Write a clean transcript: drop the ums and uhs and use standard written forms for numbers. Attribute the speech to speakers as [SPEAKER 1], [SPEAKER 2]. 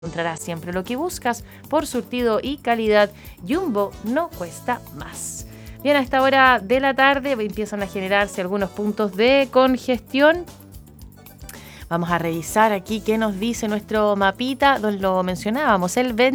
[SPEAKER 1] encontrarás siempre lo que buscas por surtido y calidad. Jumbo no cuesta más. Bien, a esta hora de la tarde empiezan a generarse algunos puntos de congestión. Vamos a revisar aquí qué nos dice nuestro mapita, donde lo mencionábamos, el